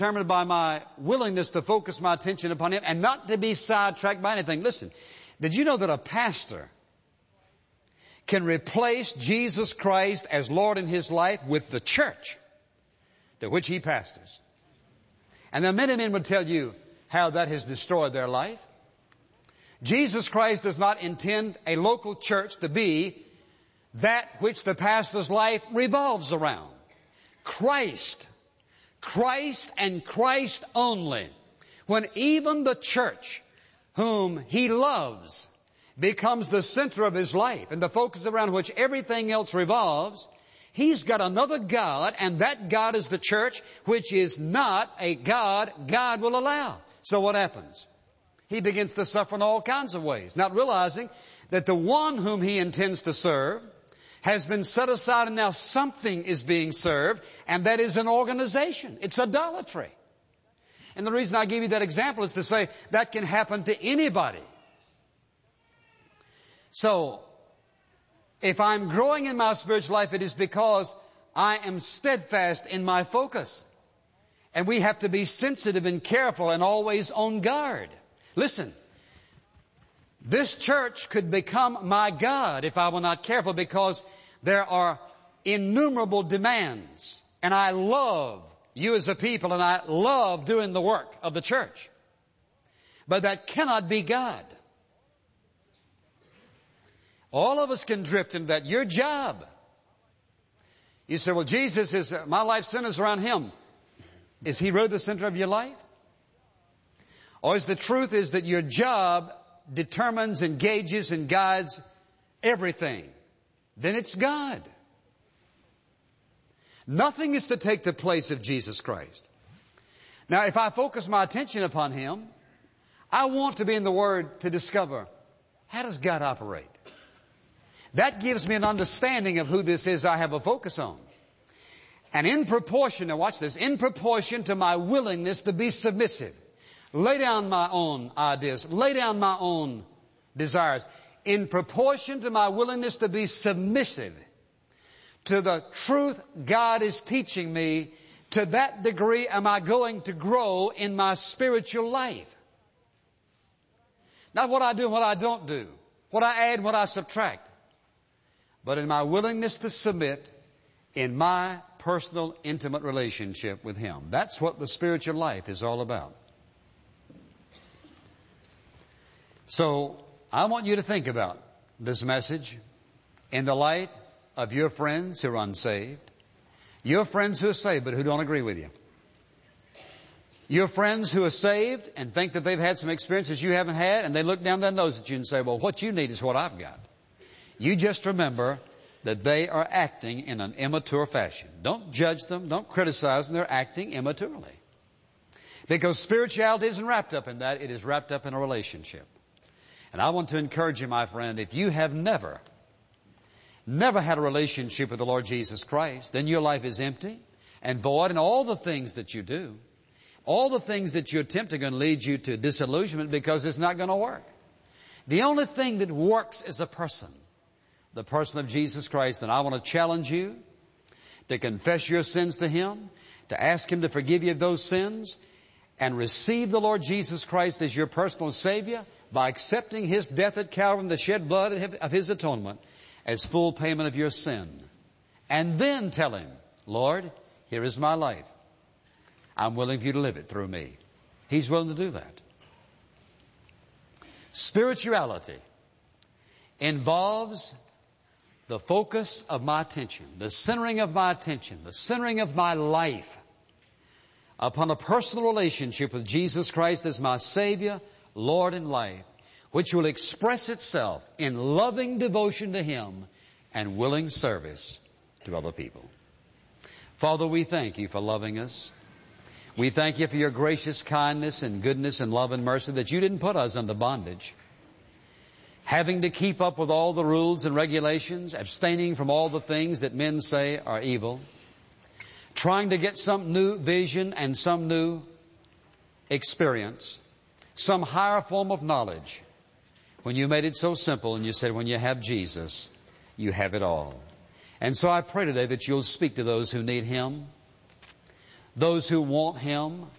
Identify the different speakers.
Speaker 1: determined by my willingness to focus my attention upon Him and not to be sidetracked by anything. Listen, did you know that a pastor can replace Jesus Christ as Lord in his life with the church to which he pastors? And then many men would tell you how that has destroyed their life. Jesus Christ does not intend a local church to be that which the pastor's life revolves around. Christ and Christ only. When even the church whom he loves becomes the center of his life and the focus around which everything else revolves, he's got another God, and that God is the church, which is not a God God will allow. So what happens? He begins to suffer in all kinds of ways, not realizing that the one whom he intends to serve has been set aside, and now something is being served, and that is an organization. It's idolatry. And the reason I give you that example is to say that can happen to anybody. So, if I'm growing in my spiritual life, it is because I am steadfast in my focus. And we have to be sensitive and careful and always on guard. Listen, this church could become my God if I were not careful, because there are innumerable demands. And I love you as a people, and I love doing the work of the church. But that cannot be God. All of us can drift into that. Your job. You say, well, Jesus is, my life centers around Him. Is He really the center of your life? Or is the truth is that your job determines, engages, and guides everything? Then it's God. Nothing is to take the place of Jesus Christ. Now, if I focus my attention upon Him, I want to be in the Word to discover, how does God operate? That gives me an understanding of who this is I have a focus on. And in proportion, now watch this, in proportion to my willingness to be submissive, lay down my own ideas, lay down my own desires, in proportion to my willingness to be submissive to the truth God is teaching me, to that degree am I going to grow in my spiritual life. Not what I do and what I don't do, what I add and what I subtract, but in my willingness to submit in my personal, intimate relationship with Him. That's what the spiritual life is all about. So, I want you to think about this message in the light of your friends who are unsaved, your friends who are saved but who don't agree with you, your friends who are saved and think that they've had some experiences you haven't had, and they look down their nose at you and say, well, what you need is what I've got. You just remember that they are acting in an immature fashion. Don't judge them. Don't criticize them. They're acting immaturely. Because spirituality isn't wrapped up in that. It is wrapped up in a relationship. And I want to encourage you, my friend, if you have never had a relationship with the Lord Jesus Christ, then your life is empty and void, and all the things that you do, all the things that you attempt are going to lead you to disillusionment, because it's not going to work. The only thing that works is a person. The person of Jesus Christ. And I want to challenge you to confess your sins to Him, to ask Him to forgive you of those sins, and receive the Lord Jesus Christ as your personal Savior by accepting His death at Calvary and the shed blood of His atonement as full payment of your sin. And then tell Him, Lord, here is my life. I'm willing for you to live it through me. He's willing to do that. Spirituality involves the focus of my attention, the centering of my attention, the centering of my life upon a personal relationship with Jesus Christ as my Savior, Lord, and life, which will express itself in loving devotion to Him and willing service to other people. Father, we thank You for loving us. We thank You for Your gracious kindness and goodness and love and mercy, that You didn't put us under bondage, having to keep up with all the rules and regulations, abstaining from all the things that men say are evil, trying to get some new vision and some new experience, some higher form of knowledge, when You made it so simple and You said, when you have Jesus, you have it all. And so I pray today that You'll speak to those who need Him, those who want Him,